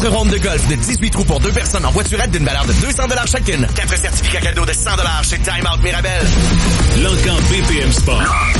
4 rondes de golf de 18 trous pour 2 personnes en voiturette d'une valeur de 200 $ chacune. 4 certificats cadeaux de 100 $ chez Time Out Mirabel. L'Encan BPM Sport.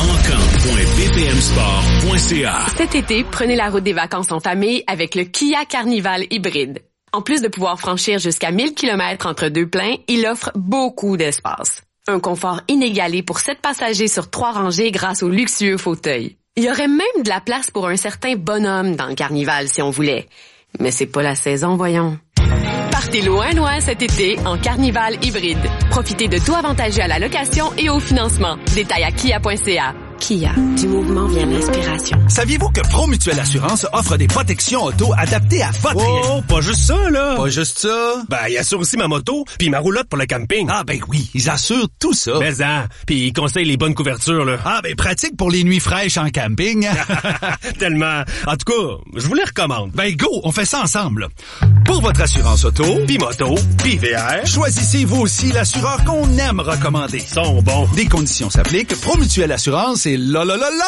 Encan.bpmsport.ca. Cet été, prenez la route des vacances en famille avec le Kia Carnival hybride. En plus de pouvoir franchir jusqu'à 1000 km entre deux pleins, il offre beaucoup d'espace. Un confort inégalé pour 7 passagers sur 3 rangées grâce au luxueux fauteuil. Il y aurait même de la place pour un certain bonhomme dans le Carnival si on voulait. Mais c'est pas la saison, voyons. Partez loin cet été en Carnival hybride. Profitez de tout avantageux à la location et au financement. Détails à kia.ca. Kia, du mouvement vient l'inspiration. Saviez-vous que Promutuelle Assurance offre des protections auto adaptées à votre... Oh, pas juste ça, là! Pas juste ça? Ben, ils assurent aussi ma moto, puis ma roulotte pour le camping. Ah, ben oui, ils assurent tout ça. Mais puis ils conseillent les bonnes couvertures, là. Ah, ben pratique pour les nuits fraîches en camping. Tellement. En tout cas, je vous les recommande. Ben go, on fait ça ensemble. Pour votre assurance auto, Puis moto, puis VR, choisissez vous aussi l'assureur qu'on aime recommander. ils sont bons. Des conditions s'appliquent. Promutuelle Assurance et la.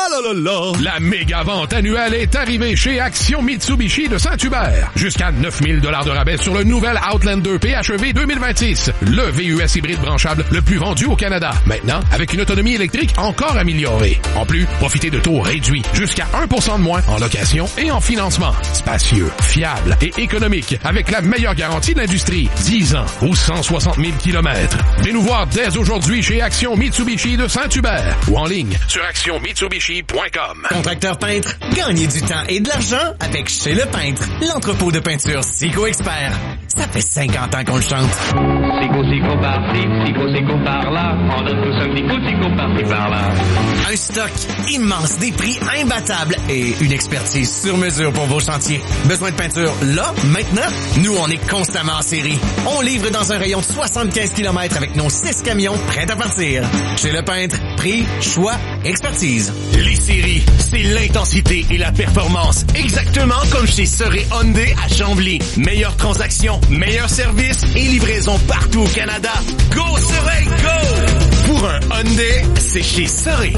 La méga vente annuelle est arrivée chez Action Mitsubishi de Saint-Hubert. Jusqu'à 9000 $ de rabais sur le nouvel Outlander PHEV 2026. Le VUS hybride branchable le plus vendu au Canada. Maintenant, avec une autonomie électrique encore améliorée. En plus, profitez de taux réduits jusqu'à 1% de moins en location et en financement. Spacieux, fiable et économique avec la meilleure garantie de l'industrie. 10 ans ou 160 000 km. Venez nous voir dès aujourd'hui chez Action Mitsubishi de Saint-Hubert ou en ligne sur actionmitsubishi.com. Contracteur peintre, gagnez du temps et de l'argent avec Chez le Peintre, l'entrepôt de peinture Sico Expert. Ça fait 50 ans qu'on le chante. Sico par-ci, Sico par-là, on donne tous un petit coup de Sico par-ci par-là. Un stock immense, des prix imbattables et une expertise sur mesure pour vos chantiers. Besoin de peinture là, maintenant? Nous, on est constamment en série. On livre dans un rayon de 75 km avec nos 6 camions prêts à partir. Chez le Peintre, prix, choix, expertise. Les séries, c'est l'intensité et la performance. Exactement comme chez Serré Hyundai à Chambly. Meilleure transaction, meilleur service et livraison partout au Canada. Go Serré, go! Pour un Hyundai, c'est chez Serré.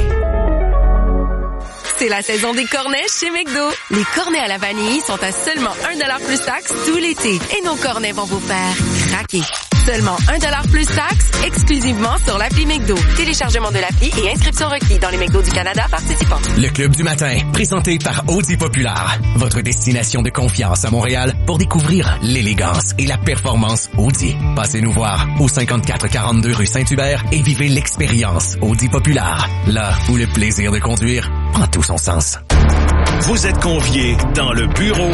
C'est la saison des cornets chez McDo. Les cornets à la vanille sont à seulement 1$ plus taxe tout l'été. Et nos cornets vont vous faire craquer. Seulement 1$ plus taxe, exclusivement sur l'appli McDo. Téléchargement de l'appli et inscription requis dans les McDo du Canada participants. Le Club du matin, présenté par Audi Populaire. Votre destination de confiance à Montréal pour découvrir l'élégance et la performance Audi. Passez nous voir au 5442 rue Saint-Hubert et vivez l'expérience Audi Populaire. Là où le plaisir de conduire prend tout son sens. Vous êtes conviés dans le bureau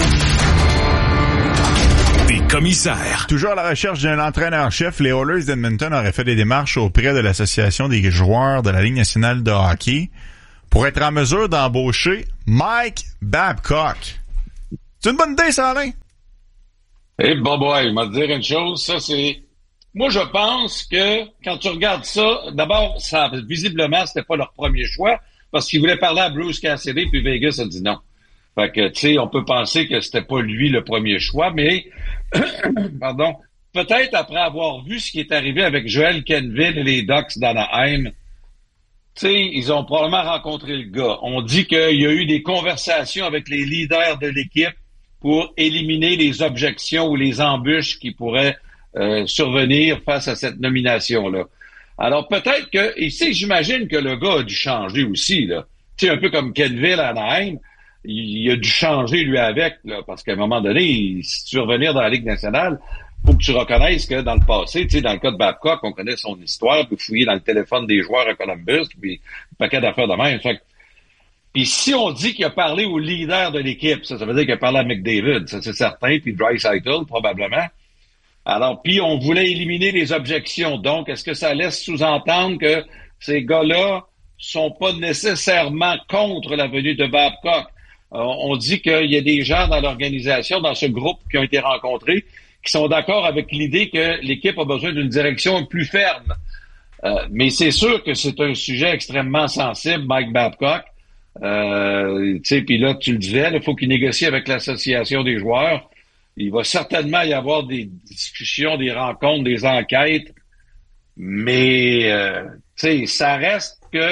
des commissaires. Toujours à la recherche d'un entraîneur-chef, les Oilers d'Edmonton auraient fait des démarches auprès de l'Association des joueurs de la Ligue nationale de hockey pour être en mesure d'embaucher Mike Babcock. C'est une bonne idée, ça, Alain? Eh, boy, m'a dire une chose, ça, c'est... Moi, je pense que quand tu regardes ça, d'abord, ça, visiblement, c'était pas leur premier choix, parce qu'ils voulaient parler à Bruce Cassidy, puis Vegas a dit non. Fait que, tu sais, on peut penser que c'était pas lui le premier choix, mais, pardon, peut-être après avoir vu ce qui est arrivé avec Joel Kenville et les Ducks d'Anaheim, tu sais, ils ont probablement rencontré le gars. On dit qu'il y a eu des conversations avec les leaders de l'équipe pour éliminer les objections ou les embûches qui pourraient survenir face à cette nomination-là. Alors, peut-être que, ici, j'imagine que le gars a dû changer aussi, là. Tu sais, un peu comme Kenville à Anaheim, il a dû changer, lui, avec, là, parce qu'à un moment donné, si tu veux revenir dans la Ligue nationale, faut que tu reconnaisses que dans le passé, tu sais, dans le cas de Babcock, on connaît son histoire, puis fouiller dans le téléphone des joueurs à Columbus, puis un paquet d'affaires de même. Fait que, puis si on dit qu'il a parlé au leader de l'équipe, ça veut dire qu'il a parlé à McDavid, ça c'est certain, puis Draisaitl, probablement. Alors, puis on voulait éliminer les objections. Donc, est-ce que ça laisse sous-entendre que ces gars-là sont pas nécessairement contre la venue de Babcock? On dit qu'il y a des gens dans l'organisation, dans ce groupe qui ont été rencontrés, qui sont d'accord avec l'idée que l'équipe a besoin d'une direction plus ferme. Mais c'est sûr que c'est un sujet extrêmement sensible, Mike Babcock. Tu sais, puis là, tu le disais, il faut qu'il négocie avec l'association des joueurs. Il va certainement y avoir des discussions, des rencontres, des enquêtes, mais tu sais, ça reste que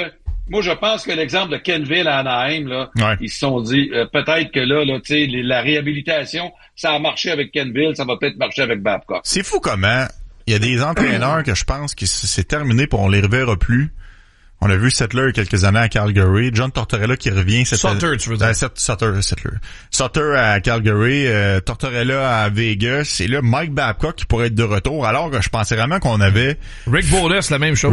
moi, je pense que l'exemple de Kenville à Anaheim, là, ils se sont dit, peut-être que là, tu sais, la réhabilitation, ça a marché avec Kenville, ça va peut-être marcher avec Babcock. C'est fou comment il y a des entraîneurs que je pense que c'est terminé pour on les reverra plus. On a vu Settler il y a quelques années à Calgary. John Tortorella qui revient. Sutter, tu veux dire. Sutter à Calgary. Tortorella à Vegas. Et là, Mike Babcock qui pourrait être de retour. Alors que je pensais vraiment qu'on avait... Rick Bowness, la même chose.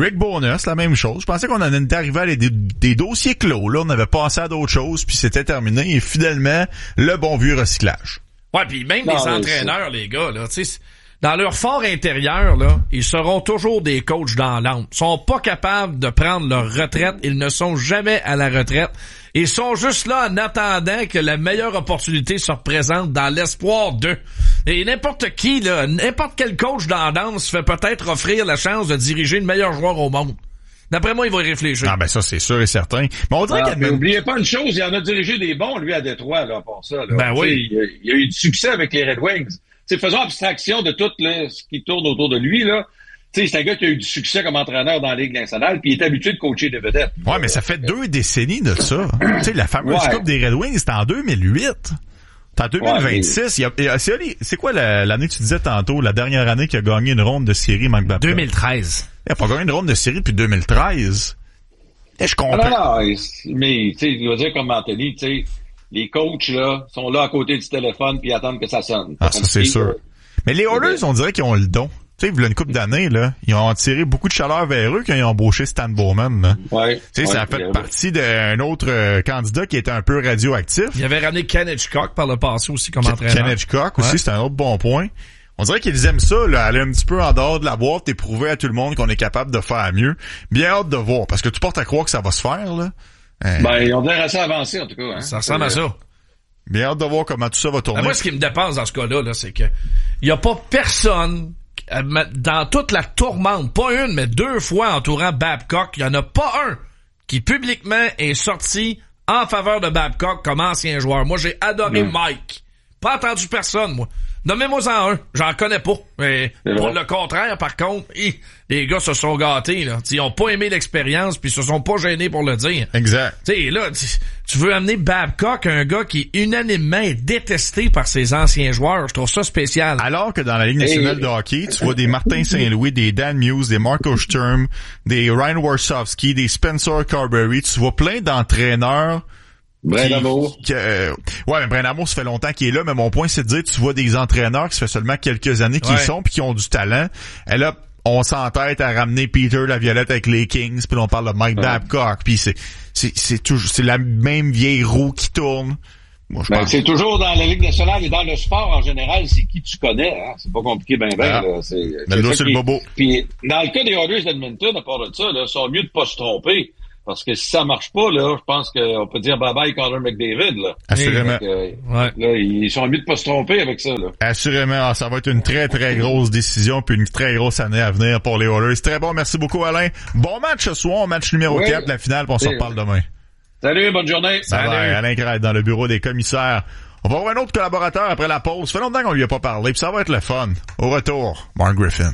Je pensais qu'on en était arrivé à des dossiers clos. Là, on avait passé à d'autres choses, puis c'était terminé. Et fidèlement, le bon vieux recyclage. Ouais, puis même les entraîneurs, les gars, là, tu sais... Dans leur fort intérieur, là, ils seront toujours des coachs dans l'âme. Ils sont pas capables de prendre leur retraite. Ils ne sont jamais à la retraite. Ils sont juste là en attendant que la meilleure opportunité se représente dans l'espoir d'eux. Et n'importe qui, là, n'importe quel coach dans l'âme se fait peut-être offrir la chance de diriger le meilleur joueur au monde. D'après moi, il va y réfléchir. Ah ben ça, c'est sûr et certain. Mais on dirait mais oubliez pas une chose, il en a dirigé des bons, lui, à Détroit, là, pour ça. Là. Ben oui. Il y a eu du succès avec les Red Wings. T'sais, faisons abstraction de tout là, ce qui tourne autour de lui, là. T'sais, c'est un gars qui a eu du succès comme entraîneur dans la Ligue nationale, puis il est habitué de coacher des vedettes. Ouais, mais ça fait 2 décennies de ça. Tu sais, la fameuse Coupe des Red Wings, c'était en 2008. C'est en 2026. C'est quoi l'année que tu disais tantôt, la dernière année qu'il a gagné une ronde de série, Mike Babcock? 2013. Il a pas gagné une ronde de série depuis 2013. Et je comprends. Non, mais tu sais, il va dire comme Anthony, tu sais, les coachs, là, sont là à côté du téléphone puis attendent que ça sonne. Ah, ça, c'est sûr. Mais les Oilers, on dirait qu'ils ont le don. Tu sais, il y a une couple d'années, là, ils ont attiré beaucoup de chaleur vers eux quand ils ont embauché Stan Bowman, là. Ouais. Tu sais, ça a fait partie d'un autre candidat qui était un peu radioactif. Il avait ramené Ken Hitchcock par le passé aussi comme entraîneur. Ken Hitchcock aussi, c'est un autre bon point. On dirait qu'ils aiment ça, là, aller un petit peu en dehors de la boîte et prouver à tout le monde qu'on est capable de faire mieux. Bien hâte de voir, parce que tu portes à croire que ça va se faire, là. Ben, on dirait assez avancé, en tout cas. Hein? Ça ressemble à ça. Bien hâte de voir comment tout ça va tourner. Moi, ce qui me dépasse dans ce cas-là, là, c'est que il y a pas personne dans toute la tourmente, pas une, mais 2 fois entourant Babcock, il y en a pas un qui publiquement est sorti en faveur de Babcock comme ancien joueur. Moi, j'ai adoré Mike. Pas entendu personne, moi. Nommez-moi-en un. J'en connais pas. Mais pour le contraire, par contre, les gars se sont gâtés, là. Ils ont pas aimé l'expérience puis ils se sont pas gênés pour le dire. Exact. Tu sais, là, tu veux amener Babcock, un gars qui unanimement est détesté par ses anciens joueurs. Je trouve ça spécial. Alors que dans la Ligue nationale de hockey, tu vois des Martin Saint-Louis, des Dan Muse, des Marco Sturm, des Ryan Warsofsky, des Spencer Carberry. Tu vois plein d'entraîneurs. Brenamo. Mais Brenamo, ça fait longtemps qu'il est là, mais mon point, c'est de dire, tu vois des entraîneurs qui ça fait seulement quelques années qu'ils sont puis qui ont du talent. Et là, on s'entête à ramener Peter Laviolette avec les Kings, puis on parle de Mike Babcock, puis c'est toujours, c'est la même vieille roue qui tourne. Moi, je pense. C'est toujours dans la Ligue nationale et dans le sport en général, c'est qui tu connais, hein. C'est pas compliqué là. C'est le bobo. Puis, dans le cas des Oilers d'Edmonton, à part de ça, là, sont mieux de pas se tromper. Parce que si ça marche pas, là, je pense qu'on peut dire bye-bye Connor McDavid, là. Assurément. Là, ils sont mieux de pas se tromper avec ça, là. Assurément. Ça va être une très, très grosse décision puis une très grosse année à venir pour les Oilers. Très bon. Merci beaucoup, Alain. Bon match ce soir. Match numéro 4 de la finale. On se reparle demain. Salut, bonne journée. Salut. Alain Crête dans le bureau des commissaires. On va avoir un autre collaborateur après la pause. Ça fait longtemps qu'on lui a pas parlé puis ça va être le fun. Au retour, Mark Griffin.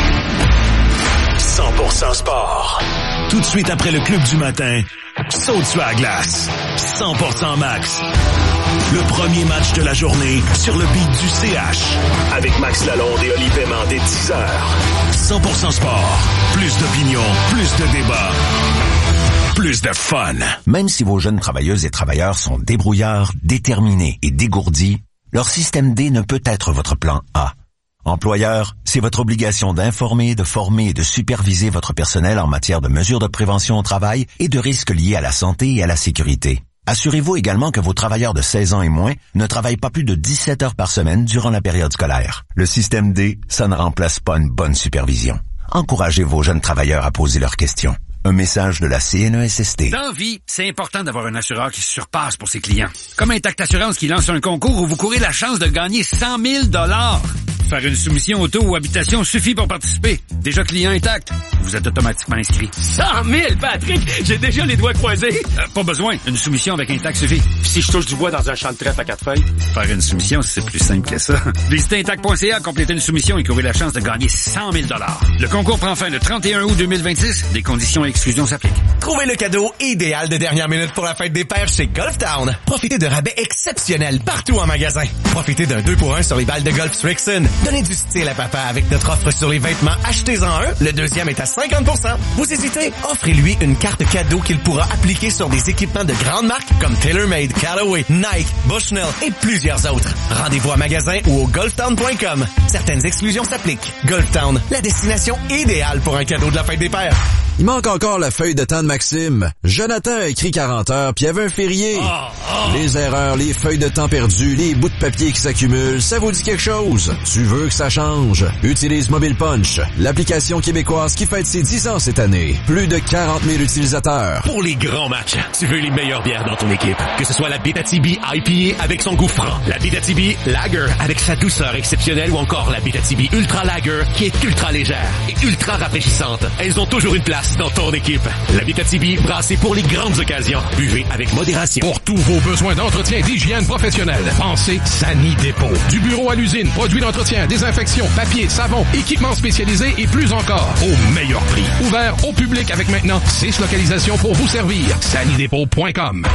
100% sport. Tout de suite après le club du matin, saute sur la glace. 100% max. Le premier match de la journée sur le beat du CH. Avec Max Lalonde et Oli Paiement dès 10h. 100% sport. Plus d'opinion, plus de débat, plus de fun. Même si vos jeunes travailleuses et travailleurs sont débrouillards, déterminés et dégourdis, leur système D ne peut être votre plan A. Employeur, c'est votre obligation d'informer, de former et de superviser votre personnel en matière de mesures de prévention au travail et de risques liés à la santé et à la sécurité. Assurez-vous également que vos travailleurs de 16 ans et moins ne travaillent pas plus de 17 heures par semaine durant la période scolaire. Le système D, ça ne remplace pas une bonne supervision. Encouragez vos jeunes travailleurs à poser leurs questions. Un message de la CNESST. Dans vie, c'est important d'avoir un assureur qui se surpasse pour ses clients. Comme Intact Assurance qui lance un concours où vous courez la chance de gagner 100 000 $. Faire une soumission auto ou habitation suffit pour participer. Déjà client Intact, vous êtes automatiquement inscrit. 100 000, Patrick! J'ai déjà les doigts croisés. Pas besoin, une soumission avec Intact suffit. Puis si je touche du bois dans un champ de trèfle à 4 feuilles? Faire une soumission, c'est plus simple que ça. Visitez Intact.ca, complétez une soumission et courez la chance de gagner 100 000 $. Le concours prend fin le 31 août 2026. Des conditions et exclusions s'appliquent. Trouvez le cadeau idéal de dernière minute pour la fête des pères chez Golf Town. Profitez de rabais exceptionnels partout en magasin. Profitez d'un 2 pour 1 sur les balles de golf Strixon. Donnez du style à papa avec notre offre sur les vêtements. Achetez-en un, le deuxième est à 50%. Vous hésitez? Offrez-lui une carte cadeau qu'il pourra appliquer sur des équipements de grandes marques comme TaylorMade, Callaway, Nike, Bushnell et plusieurs autres. Rendez-vous à magasin ou au golftown.com. Certaines exclusions s'appliquent. Golf Town, la destination idéale pour un cadeau de la fête des pères. Il manque encore la feuille de temps de Maxime. Jonathan a écrit 40 heures, puis il y avait un férié. Les erreurs, les feuilles de temps perdues, les bouts de papier qui s'accumulent, ça vous dit quelque chose? Tu veux que ça change? Utilise Mobile Punch, l'application québécoise qui fête ses 10 ans cette année. Plus de 40 000 utilisateurs. Pour les grands matchs, tu veux les meilleures bières dans ton équipe. Que ce soit la Abitibi IPA avec son goût franc, la Abitibi Lager avec sa douceur exceptionnelle ou encore la Abitibi Ultra Lager qui est ultra légère et ultra rafraîchissante. Elles ont toujours une place dans ton équipe. La Abitibi, brassée pour les grandes occasions. Buvez avec modération. Pour tous vos besoins d'entretien d'hygiène professionnelle, pensez Sani Dépôt. Du bureau à l'usine, produits d'entretien, désinfection, papier, savon, équipements spécialisés et plus encore. Au meilleur prix. Ouvert au public avec maintenant 6 localisations pour vous servir. sanidépôt.com.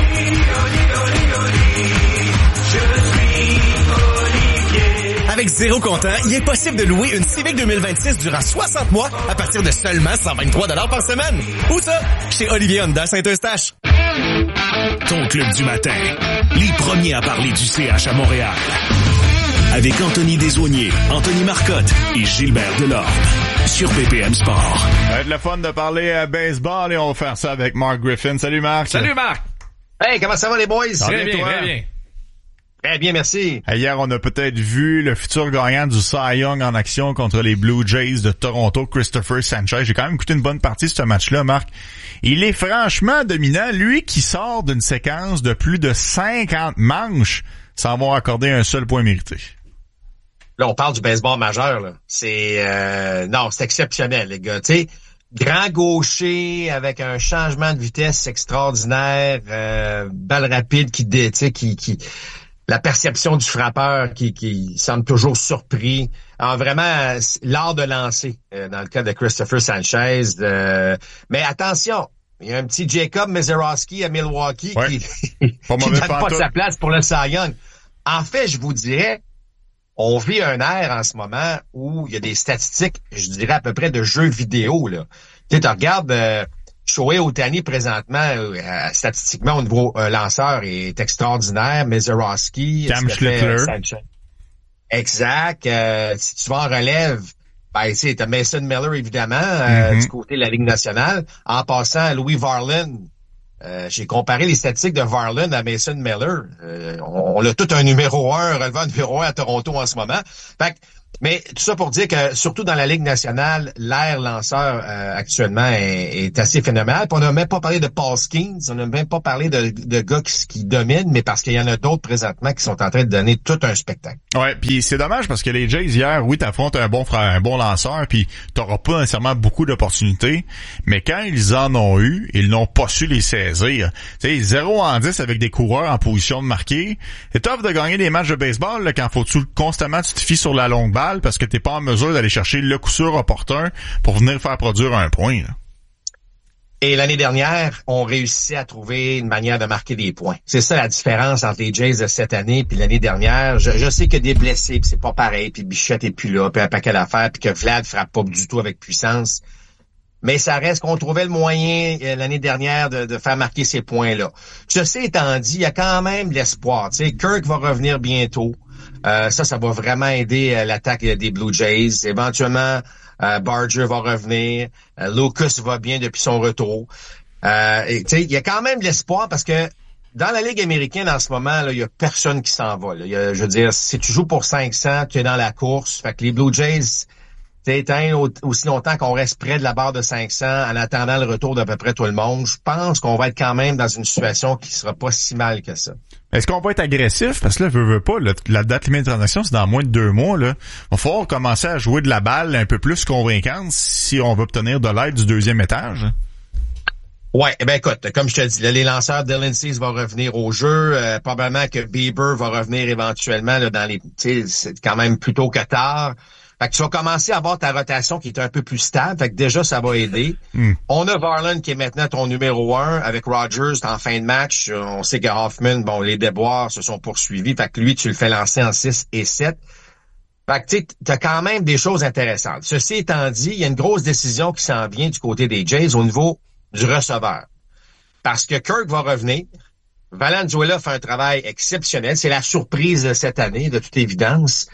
Avec zéro comptant, il est possible de louer une Civic 2026 durant 60 mois à partir de seulement 123 $ par semaine. Où ça? Chez Olivier Honda Saint-Eustache. Ton club du matin. Les premiers à parler du CH à Montréal. Avec Anthony Desaulniers, Anthony Marcotte et Gilbert Delorme. Sur BPM Sport. Ça va être le fun de parler baseball et on va faire ça avec Mark Griffin. Salut Marc. Salut Marc. Hey, comment ça va les boys? Très bien, très bien. Très bien, merci. Hier, on a peut-être vu le futur gagnant du Cy Young en action contre les Blue Jays de Toronto, Christopher Sanchez. J'ai quand même écouté une bonne partie de ce match-là, Marc. Il est franchement dominant. Lui qui sort d'une séquence de plus de 50 manches sans avoir accordé un seul point mérité. Là, on parle du baseball majeur, là. Non, c'est exceptionnel, les gars. Tu sais, grand gaucher avec un changement de vitesse extraordinaire, balle rapide qui la perception du frappeur qui semble toujours surpris. Alors vraiment, l'art de lancer dans le cas de Christopher Sanchez. Mais attention, il y a un petit Jacob Mezerowski à Milwaukee qui donne pas sa place pour le Cy Young. En fait, je vous dirais, on vit un ère en ce moment où il y a des statistiques, je dirais à peu près de jeux vidéo, là. Tu sais, tu regardes Shohei Ohtani présentement, statistiquement au niveau lanceur est extraordinaire. Mezerowski, Cam Schlittler. Exact. Si tu vas en relève, ben tu sais, t'as Mason Miller évidemment du côté de la Ligue nationale. En passant, Louis Varland. J'ai comparé les statistiques de Varland à Mason Miller. On a tout un numéro 1, relevant numéro 1 à Toronto en ce moment. Fait que, mais tout ça pour dire que, surtout dans la Ligue nationale, l'ère lanceur actuellement est assez phénoménal. Puis on n'a même pas parlé de Paul Skeens, on n'a même pas parlé de gars qui dominent, mais parce qu'il y en a d'autres présentement qui sont en train de donner tout un spectacle. Ouais, puis c'est dommage parce que les Jays hier, oui, t'affrontes un bon lanceur, puis t'auras pas nécessairement beaucoup d'opportunités, mais quand ils en ont eu, ils n'ont pas su les saisir. Tu sais, 0-10 avec des coureurs en position de marquer. C'est tough de gagner des matchs de baseball là, quand constamment tu te fies sur la longue balle parce que t'es pas en mesure d'aller chercher le coup sûr opportun pour venir faire produire un point. Là. Et l'année dernière, on réussit à trouver une manière de marquer des points. C'est ça la différence entre les Jays de cette année puis l'année dernière. Je sais qu'il y a des blessés, puis c'est pas pareil, puis Bichette est plus là, puis un paquet d'affaires, puis que Vlad frappe pas du tout avec puissance. Mais ça reste qu'on trouvait le moyen l'année dernière de faire marquer ces points-là. Ceci étant dit, il y a quand même l'espoir. Tu sais, Kirk va revenir bientôt. Ça va vraiment aider l'attaque des Blue Jays. Éventuellement, Barger va revenir. Lucas va bien depuis son retour. Il y a quand même l'espoir parce que dans la Ligue américaine en ce moment, là, il y a personne qui s'en va. Là. Je veux dire, si tu joues pour 500, tu es dans la course. Fait que les Blue Jays, aussi longtemps qu'on reste près de la barre de 500 en attendant le retour d'à peu près tout le monde, je pense qu'on va être quand même dans une situation qui sera pas si mal que ça. Est-ce qu'on va être agressif? Parce que là, veux pas, la date limite de transaction, c'est dans moins de 2 mois, là. Il va falloir commencer à jouer de la balle un peu plus convaincante si on veut obtenir de l'aide du deuxième étage. Ouais, ben écoute, comme je te dis, là, les lanceurs Dylan Cease va revenir au jeu. Probablement que Bieber va revenir éventuellement là, dans les. Tu sais, c'est quand même plus tôt que tard. Fait que tu vas commencer à avoir ta rotation qui est un peu plus stable. Fait que déjà, ça va aider. On a Varland qui est maintenant ton numéro 1 avec Rogers en fin de match. On sait que Hoffman, bon, les déboires se sont poursuivis. Fait que lui, tu le fais lancer en 6 et 7. Fait que tu sais, t'as quand même des choses intéressantes. Ceci étant dit, il y a une grosse décision qui s'en vient du côté des Jays au niveau du receveur. Parce que Kirk va revenir. Valenzuela fait un travail exceptionnel. C'est la surprise de cette année, de toute évidence.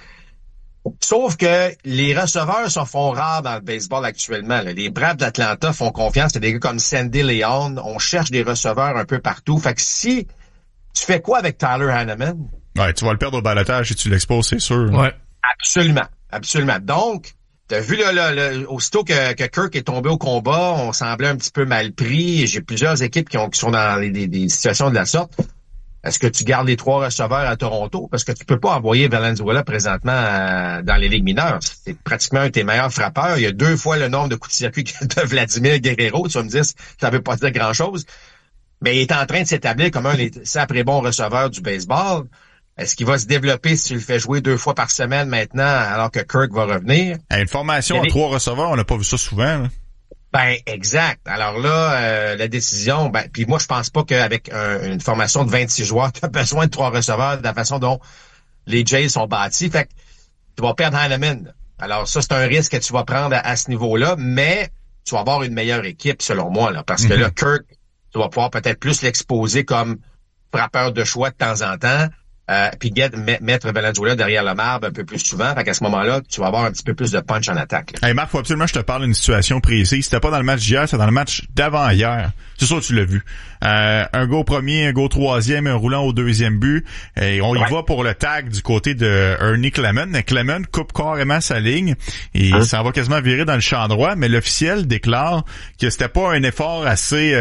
Sauf que les receveurs se font rares dans le baseball actuellement. Là. Les Braves d'Atlanta font confiance à des gars comme Sandy Leon. On cherche des receveurs un peu partout. Fait que si tu fais quoi avec Tyler Hanneman? Ouais, tu vas le perdre au balotage si tu l'exposes, c'est sûr. Ouais. Absolument. Absolument. Donc, t'as vu là, aussitôt que Kirk est tombé au combat, on semblait un petit peu mal pris. J'ai plusieurs équipes qui sont dans des situations de la sorte. Est-ce que tu gardes les 3 receveurs à Toronto? Parce que tu peux pas envoyer Valenzuela présentement dans les ligues mineures. C'est pratiquement un de tes meilleurs frappeurs. Il y a 2 fois le nombre de coups de circuit de Vladimir Guerrero. Tu vas me dire, ça veut pas dire grand-chose. Mais il est en train de s'établir comme un des très bons receveurs du baseball. Est-ce qu'il va se développer si tu le fais jouer 2 fois par semaine maintenant alors que Kirk va revenir? Une formation à 3 receveurs, on n'a pas vu ça souvent. Là. Ben exact. Alors là, la décision, puis moi je pense pas qu'avec une formation de 26 joueurs, tu as besoin de 3 receveurs de la façon dont les Jays sont bâtis. Fait que tu vas perdre Hanneman. Alors ça, c'est un risque que tu vas prendre à ce niveau-là, mais tu vas avoir une meilleure équipe selon moi, là, parce que là, Kirk, tu vas pouvoir peut-être plus l'exposer comme frappeur de choix de temps en temps. Puis mettre Valenzuela derrière le marbre un peu plus souvent. Fait qu'à ce moment-là, tu vas avoir un petit peu plus de punch en attaque. Hey Marc, faut absolument que je te parle d'une situation précise. C'était pas dans le match d'hier, c'était dans le match d'avant-hier. C'est sûr que tu l'as vu. Un go au premier, un go au troisième, un roulant au deuxième but. Et on y va pour le tag du côté de Ernie Clement. Clement coupe carrément sa ligne et ça va quasiment virer dans le champ droit. Mais l'officiel déclare que c'était pas un effort assez...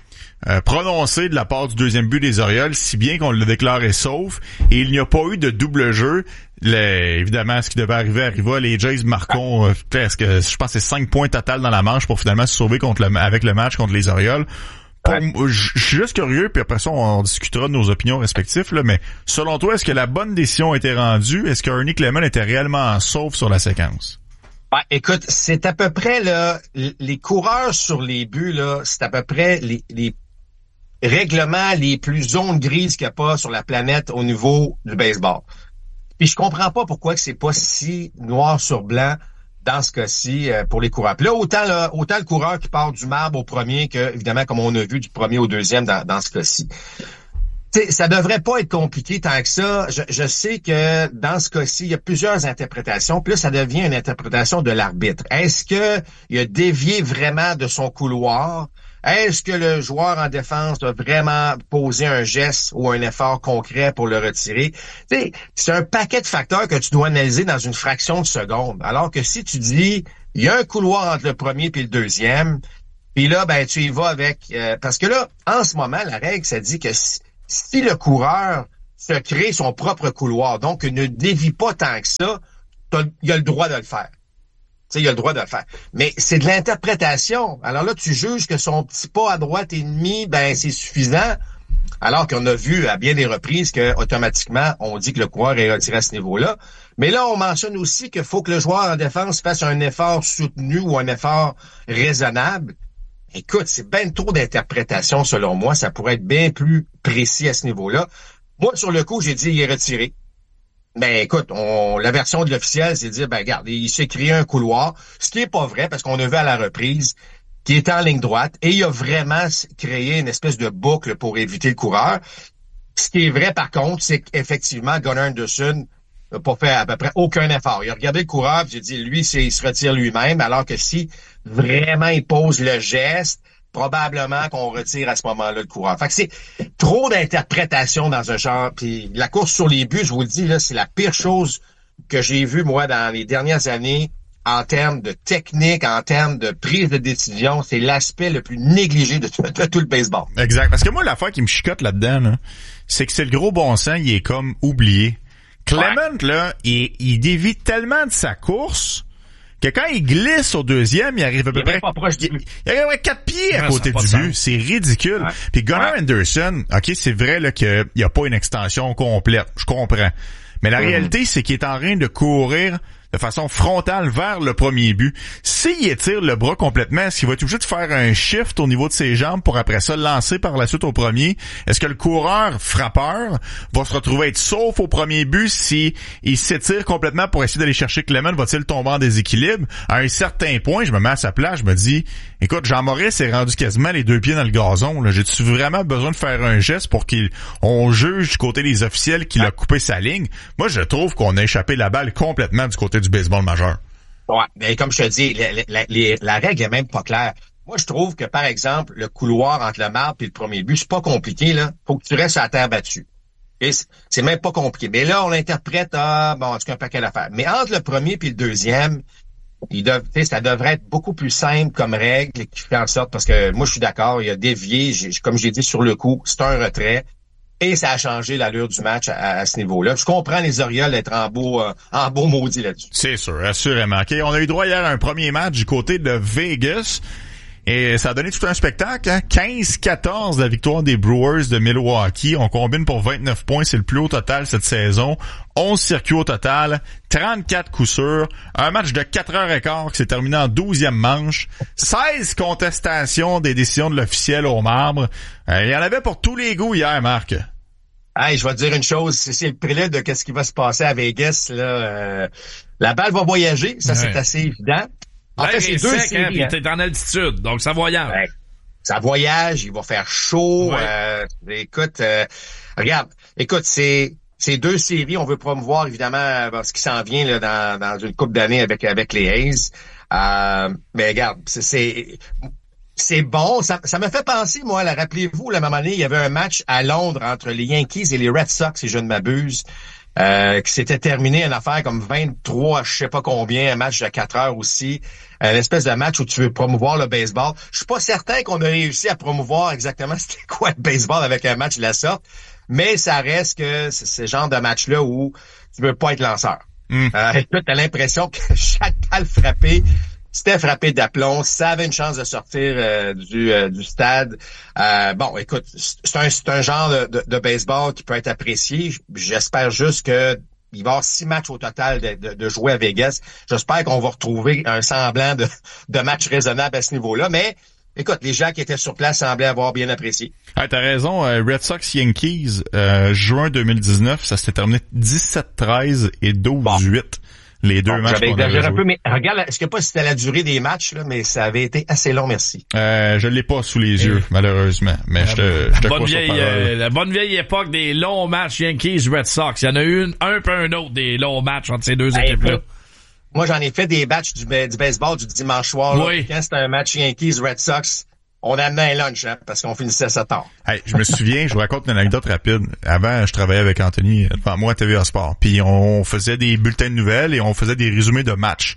prononcé de la part du deuxième but des Orioles, si bien qu'on l'a déclaré sauf, et il n'y a pas eu de double jeu. Évidemment, ce qui devait arriver arriva. Les Jays marquons presque, je pense que c'est 5 points total dans la manche pour finalement se sauver avec le match contre les Orioles. Je suis juste curieux, puis après ça, on discutera de nos opinions respectives, là, mais selon toi, est-ce que la bonne décision a été rendue? Est-ce que Ernie Clement était réellement sauf sur la séquence? Écoute, c'est à peu près là, les coureurs sur les buts, là, c'est à peu près les règlements les plus zones grises qu'il n'y a pas sur la planète au niveau du baseball. Puis je comprends pas pourquoi que c'est pas si noir sur blanc dans ce cas-ci pour les coureurs. Puis là, autant le coureur qui part du marbre au premier que, évidemment, comme on a vu, du premier au deuxième dans ce cas-ci. T'sais, ça devrait pas être compliqué tant que ça. Je sais que dans ce cas-ci, il y a plusieurs interprétations. Puis là, ça devient une interprétation de l'arbitre. Est-ce que il a dévié vraiment de son couloir? Est-ce que le joueur en défense doit vraiment poser un geste ou un effort concret pour le retirer? T'sais, c'est un paquet de facteurs que tu dois analyser dans une fraction de seconde. Alors que si tu dis, il y a un couloir entre le premier et le deuxième, puis là, ben tu y vas avec... parce que là, en ce moment, la règle, ça dit que si le coureur se crée son propre couloir, donc ne dévie pas tant que ça, il a le droit de le faire. Il a le droit de le faire. Mais c'est de l'interprétation. Alors là, tu juges que son petit pas à droite et demi, ben c'est suffisant. Alors qu'on a vu à bien des reprises que automatiquement, on dit que le coureur est retiré à ce niveau-là. Mais là, on mentionne aussi qu'il faut que le joueur en défense fasse un effort soutenu ou un effort raisonnable. Écoute, c'est bien trop d'interprétation selon moi. Ça pourrait être bien plus précis à ce niveau-là. Moi, sur le coup, j'ai dit il est retiré. Ben écoute, la version de l'officiel, c'est de dire, ben regarde, il s'est créé un couloir, ce qui est pas vrai, parce qu'on a vu à la reprise qu'il était en ligne droite, et il a vraiment créé une espèce de boucle pour éviter le coureur. Ce qui est vrai, par contre, c'est qu'effectivement, Gunnar Anderson n'a pas fait à peu près aucun effort. Il a regardé le coureur, puis il a dit, lui, il se retire lui-même, alors que si vraiment il pose le geste, probablement qu'on retire à ce moment-là le coureur. Fait que c'est trop d'interprétation dans un genre. Puis la course sur les buts, je vous le dis, là, c'est la pire chose que j'ai vue, moi, dans les dernières années, en termes de technique, en termes de prise de décision. C'est l'aspect le plus négligé de tout le baseball. Exact. Parce que moi, l'affaire qui me chicote là-dedans, là, c'est que c'est le gros bon sens, il est comme oublié. Clement, là, il dévie tellement de sa course que quand il glisse au deuxième, il arrive à peu près... Il arrive à 4 pieds à côté du but. C'est ridicule. Ouais. Puis Gunnar Anderson, OK, c'est vrai là qu'il n'y a pas une extension complète. Je comprends. Mais la réalité, c'est qu'il est en train de courir de façon frontale vers le premier but. S'il étire le bras complètement, est-ce qu'il va être obligé de faire un shift au niveau de ses jambes pour après ça lancer par la suite au premier? Est-ce que le coureur frappeur va se retrouver être sauf au premier but si il s'étire complètement pour essayer d'aller chercher Clement? Va-t-il tomber en déséquilibre? À un certain point, je me mets à sa place, je me dis, écoute, Jean-Maurice est rendu quasiment les 2 pieds dans le gazon. Là. J'ai-tu vraiment besoin de faire un geste pour qu'on juge du côté des officiels qu'il a coupé sa ligne? Moi, je trouve qu'on a échappé la balle complètement du côté du baseball majeur. Ouais, mais comme je te dis, la règle est même pas claire. Moi, je trouve que, par exemple, le couloir entre le marbre et le premier but, c'est pas compliqué, là. Faut que tu restes à la terre battue. Et c'est même pas compliqué. Mais là, on l'interprète, en tout cas, un paquet d'affaires. Mais entre le premier et le deuxième, ça devrait être beaucoup plus simple comme règle qui fait en sorte, parce que moi, je suis d'accord, il a dévié, comme j'ai dit sur le coup, c'est un retrait. Et ça a changé l'allure du match à ce niveau-là. Je comprends les Orioles d'être en beau maudit là-dessus. C'est sûr, assurément. OK, on a eu droit hier à un premier match du côté de Vegas. Et ça a donné tout un spectacle. Hein? 15-14 la victoire des Brewers de Milwaukee. On combine pour 29 points. C'est le plus haut total cette saison. 11 circuits au total. 34 coups sûrs. Un match de 4h15 qui s'est terminé en 12e manche. 16 contestations des décisions de l'officiel au marbre. Il y en avait pour tous les goûts hier, Marc. Hey, je vais te dire une chose. C'est le prélude de qu'est-ce qui va se passer à Vegas. Là, la balle va voyager. Ça, c'est assez évident. En fait, c'est deux séries. Puis t'es en altitude, donc ça voyage. Ouais, ça voyage, il va faire chaud. Ouais. Regarde, c'est 2 séries. On veut promouvoir évidemment ce qui s'en vient là, dans une couple d'années avec les A's. Mais regarde, c'est bon. Ça me fait penser, moi, là, rappelez-vous, la même année, il y avait un match à Londres entre les Yankees et les Red Sox, si je ne m'abuse. Qui s'était terminé une affaire comme 23, je sais pas combien, un match de 4 heures aussi, une espèce de match où tu veux promouvoir le baseball. Je suis pas certain qu'on a réussi à promouvoir exactement c'était quoi le baseball avec un match de la sorte, mais ça reste que c'est ce genre de match-là où tu veux pas être lanceur. T'as l'impression que chaque balle frappée, c'était frappé d'aplomb, ça avait une chance de sortir du stade. Bon, écoute, c'est un genre de baseball qui peut être apprécié. J'espère juste que il va y avoir 6 matchs au total de jouer à Vegas. J'espère qu'on va retrouver un semblant de match raisonnable à ce niveau-là. Mais écoute, les gens qui étaient sur place semblaient avoir bien apprécié. Ah, t'as raison. Red Sox Yankees, juin 2019, ça s'était terminé 17-13 et 12-8. Les deux matchs qu'on avait joués. Un peu, mais regarde, je sais pas si c'était la durée des matchs, là, mais ça avait été assez long, merci. Je l'ai pas sous les yeux, malheureusement. Mais je te crois sur parole. La bonne vieille époque des longs matchs Yankees-Red Sox. Il y en a eu un peu un autre des longs matchs entre ces deux équipes-là. Moi, j'en ai fait des matchs du baseball du dimanche soir. Là, oui. Quand c'était un match Yankees-Red Sox, on amenait un lunch, hein, parce qu'on finissait ça tard. Hey, je me souviens, je vous raconte une anecdote rapide. Avant, je travaillais avec Anthony devant moi à TVA Sport. Puis on faisait des bulletins de nouvelles et on faisait des résumés de matchs.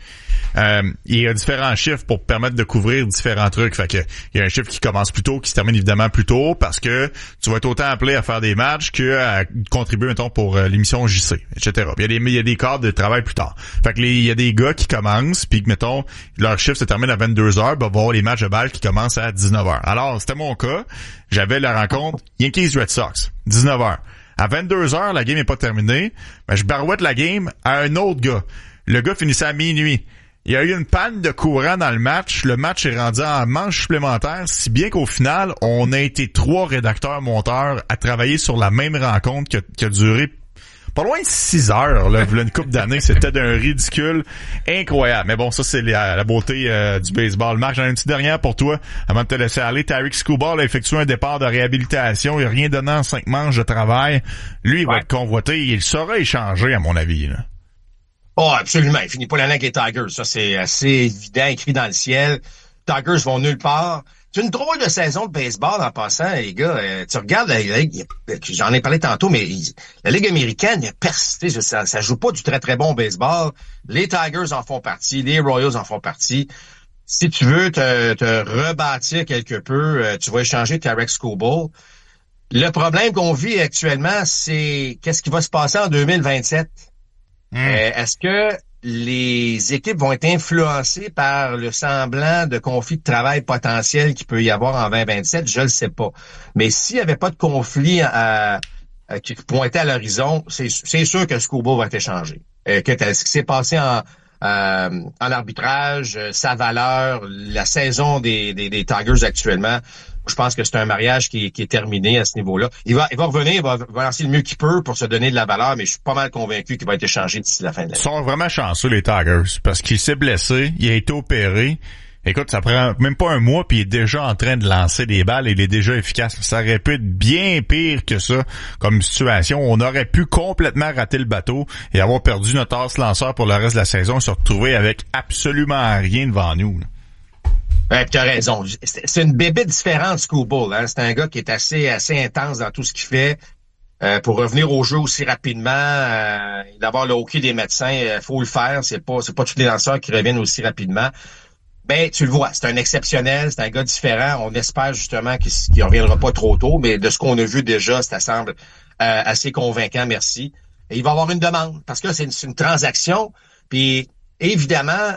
Il y a différents chiffres pour permettre de couvrir différents trucs. Fait que il y a un chiffre qui commence plus tôt, qui se termine évidemment plus tôt, parce que tu vas être autant appelé à faire des matchs que à contribuer, mettons, pour l'émission JC, etc. Puis il y a des cadres de travail plus tard. Fait que il y a des gars qui commencent, puis que, mettons, leur chiffre se termine à 22h, ben, va voir les matchs de balle qui commencent à 19h. Alors, c'était mon cas. J'avais la rencontre Yankees-Red Sox, 19h. À 22h, la game est pas terminée. Ben, je barouette la game à un autre gars. Le gars finissait à minuit. Il y a eu une panne de courant dans le match. Le match est rendu en manche supplémentaire, si bien qu'au final, on a été 3 rédacteurs-monteurs à travailler sur la même rencontre qui a duré pas loin de 6 heures, là, une couple d'années. C'était d'un ridicule incroyable. Mais bon, ça, c'est la beauté du baseball. Marc, j'en ai une petite dernière pour toi avant de te laisser aller. Tariq Skubal a effectué un départ de réhabilitation. Il n'a rien donné en 5 manches de travail. Lui, il va être convoité. Il sera échangé, à mon avis, là. Oh, absolument. Il finit pas l'année avec les Tigers. Ça, c'est assez évident, écrit dans le ciel. Tigers vont nulle part. C'est une drôle de saison de baseball en passant, les gars. Tu regardes la Ligue, j'en ai parlé tantôt, mais la Ligue américaine, il y a persisté. Ça joue pas du très, très bon baseball. Les Tigers en font partie. Les Royals en font partie. Si tu veux te rebâtir quelque peu, tu vas échanger Tariq Skubal. Le problème qu'on vit actuellement, c'est qu'est-ce qui va se passer en 2027? Est-ce que les équipes vont être influencées par le semblant de conflit de travail potentiel qu'il peut y avoir en 2027, je le sais pas. Mais s'il y avait pas de conflit qui pointait à l'horizon, c'est sûr que Skubal va être échangé. Ce qui s'est passé en arbitrage, sa valeur, la saison des Tigers actuellement, je pense que c'est un mariage qui est terminé à ce niveau-là. Il va revenir, il va lancer le mieux qu'il peut pour se donner de la valeur, mais je suis pas mal convaincu qu'il va être échangé d'ici la fin de l'année. Ils sont vraiment chanceux, les Tigers, parce qu'il s'est blessé, il a été opéré. Écoute, ça prend même pas un mois, puis il est déjà en train de lancer des balles et il est déjà efficace. Ça aurait pu être bien pire que ça comme situation. On aurait pu complètement rater le bateau et avoir perdu notre ace lanceur pour le reste de la saison et se retrouver avec absolument rien devant nous. Ouais, tu as raison. C'est une bébé différente, Skubal. Hein? C'est un gars qui est assez intense dans tout ce qu'il fait. Pour revenir au jeu aussi rapidement, d'avoir le hockey des médecins, faut le faire. C'est pas tous les lanceurs qui reviennent aussi rapidement. Ben, tu le vois, c'est un exceptionnel, c'est un gars différent. On espère justement qu'il reviendra pas trop tôt, mais de ce qu'on a vu déjà, ça semble assez convaincant, merci. Et il va avoir une demande, parce que c'est une transaction, puis évidemment,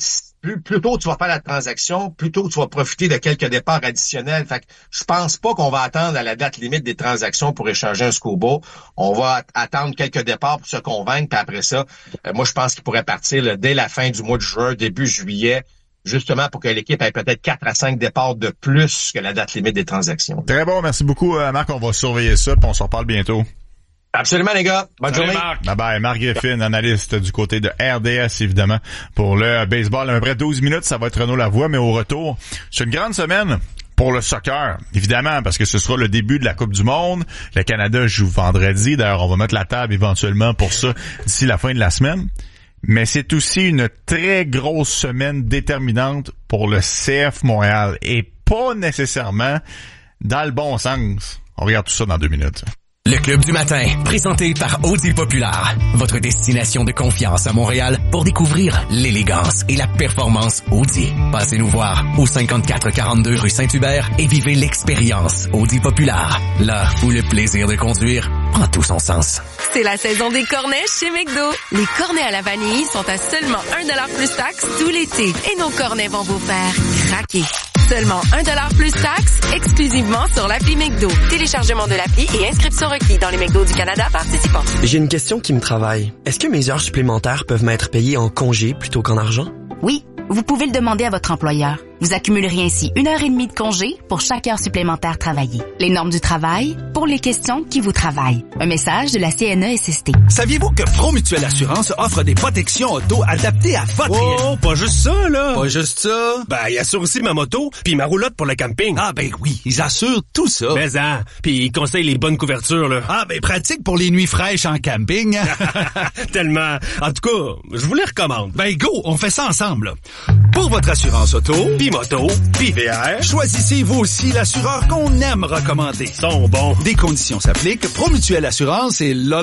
plus tôt tu vas faire la transaction, plus tôt tu vas profiter de quelques départs additionnels. Fait que je pense pas qu'on va attendre à la date limite des transactions pour échanger un Skubal. On va attendre quelques départs pour se convaincre, puis après ça, moi je pense qu'il pourrait partir là, dès la fin du mois de juin, début juillet, justement pour que l'équipe ait peut-être 4 à 5 départs de plus que la date limite des transactions. Très bon, merci beaucoup Marc, on va surveiller ça, puis on se reparle bientôt. Absolument, les gars. Bonne journée. Bye bye. Marc Griffin, analyste du côté de RDS, évidemment, pour le baseball. À peu près 12 minutes, ça va être Renaud Lavoie, mais au retour, c'est une grande semaine pour le soccer, évidemment, parce que ce sera le début de la Coupe du Monde. Le Canada joue vendredi. D'ailleurs, on va mettre la table éventuellement pour ça d'ici la fin de la semaine. Mais c'est aussi une très grosse semaine déterminante pour le CF Montréal et pas nécessairement dans le bon sens. On regarde tout ça dans 2 minutes. Le Club du matin, présenté par Audi Populaire, votre destination de confiance à Montréal pour découvrir l'élégance et la performance Audi. Passez nous voir au 5442 rue Saint-Hubert et vivez l'expérience Audi Populaire, là où le plaisir de conduire prend tout son sens. C'est la saison des cornets chez McDo. Les cornets à la vanille sont à seulement 1$ plus taxe tout l'été et nos cornets vont vous faire craquer. Seulement 1$ plus taxe, exclusivement sur l'appli McDo. Téléchargement de l'appli et inscription requis dans les McDo du Canada participants. J'ai une question qui me travaille. Est-ce que mes heures supplémentaires peuvent m'être payées en congé plutôt qu'en argent? Oui, vous pouvez le demander à votre employeur. Vous accumuleriez ainsi 1h30 de congé pour chaque heure supplémentaire travaillée. Les normes du travail pour les questions qui vous travaillent. Un message de la CNESST. Saviez-vous que Promutuelle Assurance offre des protections auto adaptées à votre... Oh, pas juste ça, là! Pas juste ça? Ben, ils assurent aussi ma moto puis ma roulotte pour le camping. Ah ben oui, ils assurent tout ça. Mais puis ils conseillent les bonnes couvertures, là. Ah ben, pratique pour les nuits fraîches en camping. Tellement. En tout cas, je vous les recommande. Ben go, on fait ça ensemble, là. Pour votre assurance auto, puis moto, puis VR, choisissez vous aussi l'assureur qu'on aime recommander. Ils sont bons. Des conditions s'appliquent. Promutuelle Assurance et la.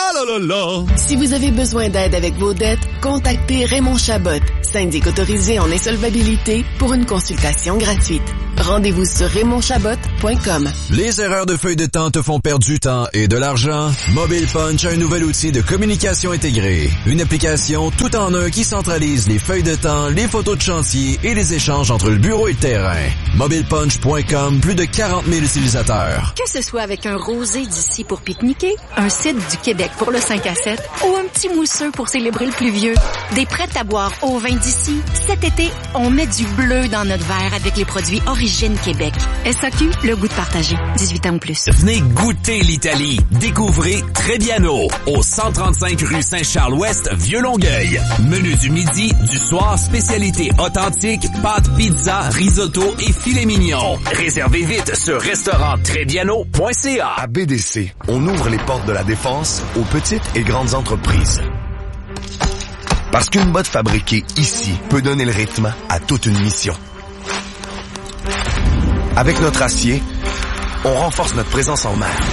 Si vous avez besoin d'aide avec vos dettes, contactez Raymond Chabot, syndic autorisé en insolvabilité, pour une consultation gratuite. Rendez-vous sur RaymondChabot.com. Les erreurs de feuille de temps te font perdre du temps et de l'argent? Mobile Punch a un nouvel outil de communication intégrée. Une application tout en un qui centralise les feuilles de temps, les photos de chantier et les échanges entre le bureau et le terrain. MobilePunch.com, plus de 40 000 utilisateurs. Que ce soit avec un rosé d'ici pour pique-niquer, un cidre du Québec pour le 5 à 7 ou un petit mousseux pour célébrer le pluvieux, des prêts à boire au vin d'ici, cet été, on met du bleu dans notre verre avec les produits Origine Québec. SAQ, le goût de partager. 18 ans ou plus. Venez goûter l'Italie. Découvrez Trebbiano au 135 rue Saint-Charles-Ouest, Vieux-Longueuil. Menu du midi, du soir, spécialité authentique, pâtes, pizza, risotto et filet mignon. Réservez vite sur restauranttrebbiano.ca. À BDC, on ouvre les portes de la défense aux petites et grandes entreprises. Parce qu'une botte fabriquée ici peut donner le rythme à toute une mission. Avec notre acier, on renforce notre présence en mer.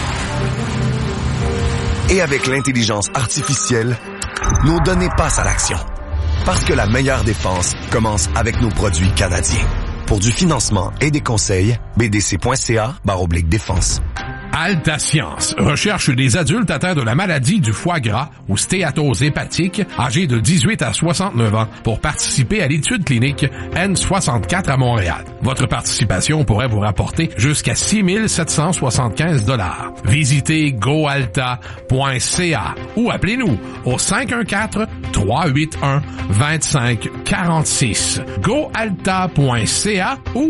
Et avec l'intelligence artificielle, nos données passent à l'action. Parce que la meilleure défense commence avec nos produits canadiens. Pour du financement et des conseils, bdc.ca/défense. Alta Science recherche des adultes atteints de la maladie du foie gras ou stéatose hépatique âgés de 18 à 69 ans pour participer à l'étude clinique N64 à Montréal. Votre participation pourrait vous rapporter jusqu'à 6 775 $. Visitez goalta.ca ou appelez-nous au 514-381-2546. goalta.ca ou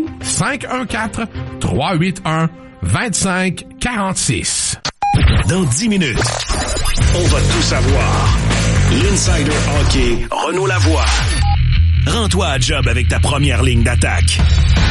514-381-2546. Dans 10 minutes, on va tout savoir. L'Insider Hockey, Renaud Lavoie. Rends-toi à job avec ta première ligne d'attaque.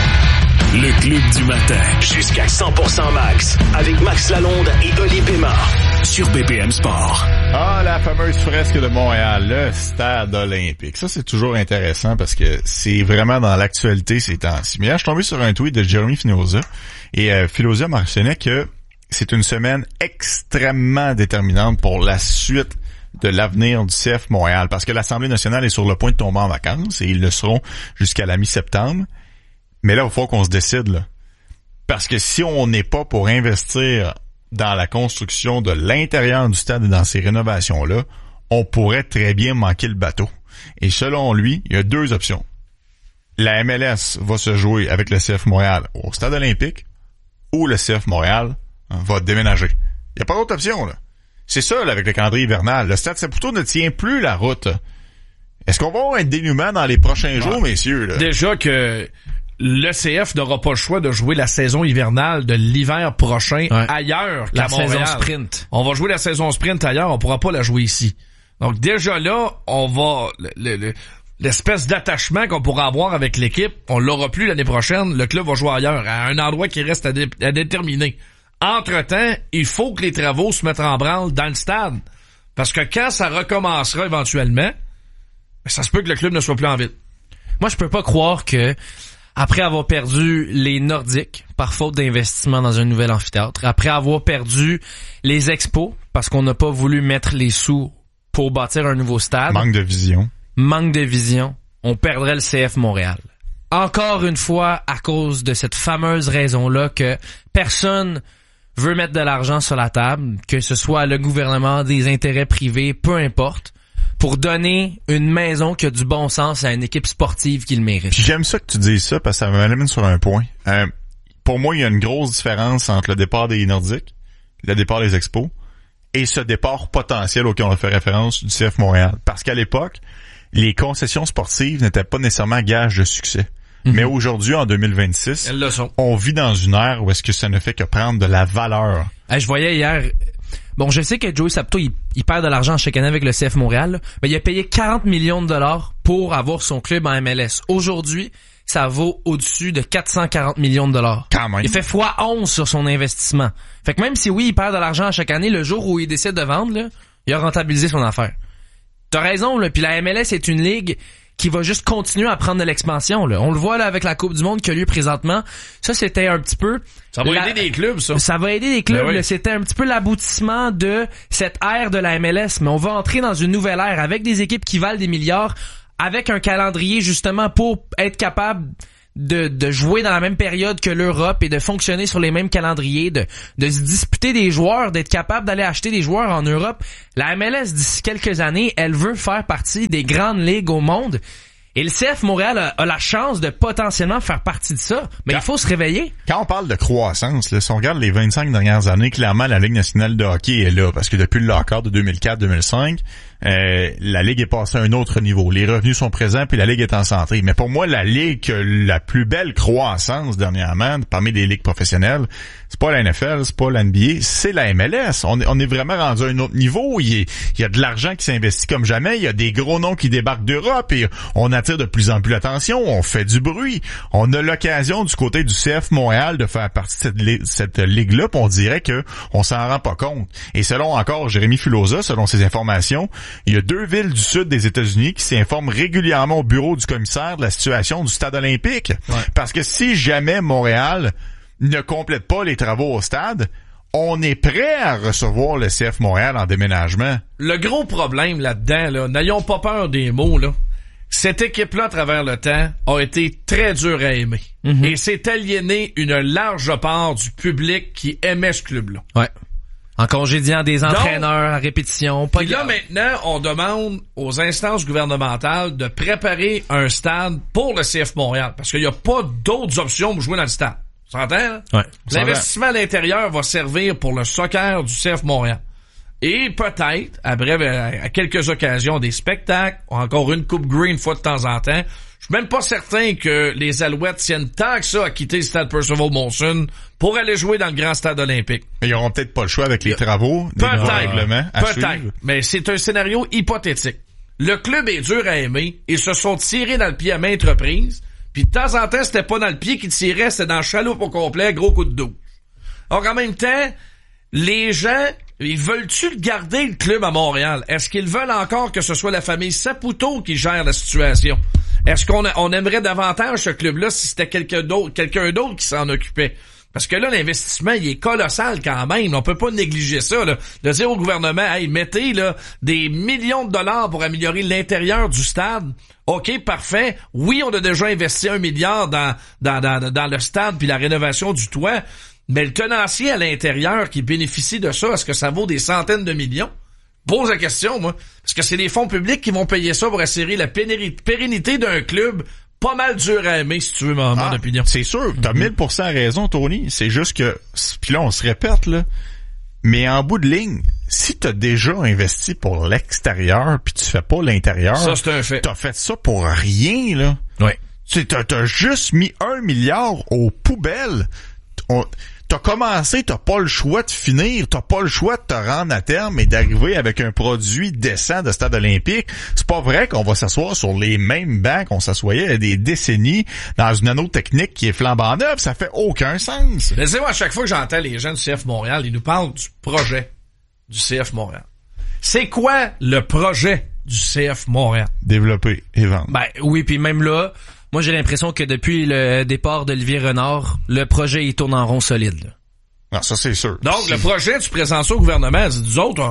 Le Club du matin, jusqu'à 100% max, avec Max Lalonde et Oli Pema, sur BPM Sport. Ah, la fameuse fresque de Montréal, le stade olympique. Ça, c'est toujours intéressant parce que c'est vraiment dans l'actualité ces temps-ci. Mais là, je suis tombé sur un tweet de Jeremy Filosa, et Filosa mentionnait que c'est une semaine extrêmement déterminante pour la suite de l'avenir du CF Montréal, parce que l'Assemblée nationale est sur le point de tomber en vacances, et ils le seront jusqu'à la mi-septembre. Mais là, il faut qu'on se décide, là. Parce que si on n'est pas pour investir dans la construction de l'intérieur du stade et dans ces rénovations-là, on pourrait très bien manquer le bateau. Et selon lui, il y a deux options. La MLS va se jouer avec le CF Montréal au stade olympique, ou le CF Montréal va déménager. Il n'y a pas d'autre option, là. C'est ça, là, avec le calendrier hivernal. Le stade Saputo ne tient plus la route. Est-ce qu'on va avoir un dénouement dans les prochains jours, messieurs, là? Déjà que l'ECF n'aura pas le choix de jouer la saison hivernale de l'hiver prochain ailleurs qu'à Montréal. La saison sprint. On va jouer la saison sprint ailleurs, on pourra pas la jouer ici. Donc déjà là, on va l'espèce d'attachement qu'on pourra avoir avec l'équipe, on l'aura plus l'année prochaine, le club va jouer ailleurs, à un endroit qui reste à déterminer. Entre-temps, il faut que les travaux se mettent en branle dans le stade. Parce que quand ça recommencera éventuellement, ça se peut que le club ne soit plus en ville. Moi, je peux pas croire que après avoir perdu les Nordiques par faute d'investissement dans un nouvel amphithéâtre, après avoir perdu les expos parce qu'on n'a pas voulu mettre les sous pour bâtir un nouveau stade. Manque de vision, on perdrait le CF Montréal. Encore une fois, à cause de cette fameuse raison-là que personne veut mettre de l'argent sur la table, que ce soit le gouvernement, des intérêts privés, peu importe, pour donner une maison qui a du bon sens à une équipe sportive qui le mérite. Puis j'aime ça que tu dises ça parce que ça m'amène sur un point. Pour moi, il y a une grosse différence entre le départ des Nordiques, le départ des Expos, et ce départ potentiel auquel on a fait référence du CF Montréal. Parce qu'à l'époque, les concessions sportives n'étaient pas nécessairement gage de succès. Mm-hmm. Mais aujourd'hui, en 2026, elles le sont. On vit dans une ère où est-ce que ça ne fait que prendre de la valeur. Je voyais hier... Bon, je sais que Joey Saputo, il perd de l'argent chaque année avec le CF Montréal, là, mais il a payé 40 millions de dollars pour avoir son club en MLS. Aujourd'hui, ça vaut au-dessus de 440 millions de dollars. Quand même. Il fait x11 sur son investissement. Fait que même si oui, il perd de l'argent chaque année, le jour où il décide de vendre, là, il a rentabilisé son affaire. T'as raison, là, puis la MLS est une ligue qui va juste continuer à prendre de l'expansion, là. On le voit, là, avec la Coupe du Monde qui a lieu présentement. Ça, c'était un petit peu... Ça va aider des clubs, ça. Ça va aider des clubs, oui. là. C'était un petit peu l'aboutissement de cette ère de la MLS. Mais on va entrer dans une nouvelle ère avec des équipes qui valent des milliards, avec un calendrier, justement, pour être capable de jouer dans la même période que l'Europe et de fonctionner sur les mêmes calendriers, de se disputer des joueurs, d'être capable d'aller acheter des joueurs en Europe. La MLS, d'ici quelques années, elle veut faire partie des grandes ligues au monde. Et le CF Montréal a la chance de potentiellement faire partie de ça. Mais il faut se réveiller. Quand on parle de croissance, là, si on regarde les 25 dernières années, clairement, la Ligue nationale de hockey est là. Parce que depuis le lock-out de 2004-2005, la Ligue est passée à un autre niveau. Les revenus sont présents, puis la Ligue est en santé. Mais pour moi, la Ligue, la plus belle croissance dernièrement, parmi les ligues professionnelles, c'est pas la NFL, c'est pas la NBA, c'est la MLS. On est vraiment rendu à un autre niveau. Il y a de l'argent qui s'investit comme jamais. Il y a des gros noms qui débarquent d'Europe et on attire de plus en plus l'attention. On fait du bruit. On a l'occasion du côté du CF Montréal de faire partie de cette ligue-là, puis on dirait que on s'en rend pas compte. Et selon encore Jérémy Filosa, selon ses informations, il y a 2 villes du sud des États-Unis qui s'informent régulièrement au bureau du commissaire de la situation du stade olympique. Ouais. Parce que si jamais Montréal ne complète pas les travaux au stade, on est prêt à recevoir le CF Montréal en déménagement. Le gros problème là-dedans, là, n'ayons pas peur des mots, là. cette équipe-là, à travers le temps, a été très dure à aimer. Et s'est aliéné une large part du public qui aimait ce club-là. Ouais. En congédiant des entraîneurs à répétition. Puis là, maintenant, on demande aux instances gouvernementales de préparer un stade pour le CF Montréal. Parce qu'il n'y a pas d'autres options pour jouer dans le stade. Tu s'entends, là? Ouais. L'investissement à l'intérieur va servir pour le soccer du CF Montréal. Et peut-être, à quelques occasions, des spectacles, encore une coupe green une fois de temps en temps. Je suis même pas certain que les Alouettes tiennent tant que ça à quitter le stade Percival Molson pour aller jouer dans le grand stade olympique. Mais ils auront peut-être pas le choix avec les travaux, des règlements à suivre. Mais c'est un scénario hypothétique. Le club est dur à aimer. Ils se sont tirés dans le pied à maintes reprises. Puis de temps en temps, c'était pas dans le pied qu'ils tiraient, c'était dans le chaloupe au complet, gros coup de dos. Donc en même temps, les gens, ils veulent-tu garder le club à Montréal? Est-ce qu'ils veulent encore que ce soit la famille Saputo qui gère la situation? Est-ce qu'on aimerait davantage ce club-là si c'était quelqu'un d'autre qui s'en occupait? Parce que là, l'investissement, il est colossal quand même. On peut pas négliger ça, là. De dire au gouvernement, hey, mettez, là, des millions de dollars pour améliorer l'intérieur du stade. OK, parfait. Oui, on a déjà investi 1 milliard dans le stade puis la rénovation du toit. Mais le tenancier à l'intérieur qui bénéficie de ça, est-ce que ça vaut des centaines de millions? Pose la question, moi. Parce que c'est les fonds publics qui vont payer ça pour assurer la pérennité d'un club pas mal dur à aimer, si tu veux mon opinion. C'est sûr, t'as 1000% raison, Tony. C'est juste que, puis là, on se répète, là, mais en bout de ligne, si t'as déjà investi pour l'extérieur puis tu fais pas l'intérieur, ça, c'est un fait. T'as fait ça pour rien, là. Oui. T'as juste mis 1 milliard aux poubelles. T'as commencé, t'as pas le choix de finir, t'as pas le choix de te rendre à terme et d'arriver avec un produit décent de stade olympique. C'est pas vrai qu'on va s'asseoir sur les mêmes bancs qu'on s'assoyait il y a des décennies dans une nanotechnique qui est flambant neuve. Ça fait aucun sens. Mais c'est moi, à chaque fois que j'entends les gens du CF Montréal, ils nous parlent du projet du CF Montréal. C'est quoi le projet du CF Montréal? Développer et vendre. Ben oui, puis même là, moi, j'ai l'impression que depuis le départ d'Olivier Renard, le projet, il tourne en rond solide, là. Non, ça, c'est sûr. Donc, le projet, tu présentes ça au gouvernement, c'est nous autres,